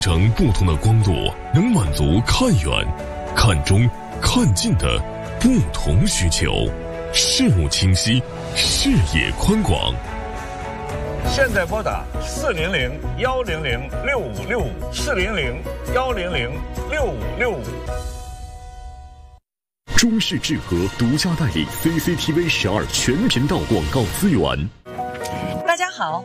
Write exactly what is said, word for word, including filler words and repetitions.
成不同的光度，能满足看远、看中、看近的不同需求，视物清晰，视野宽广。 现在拨打四零零幺零零六五六五四零零幺零零六五六五。 中视智和独家代理 C C T V 十二全频道广告资源。 大家好，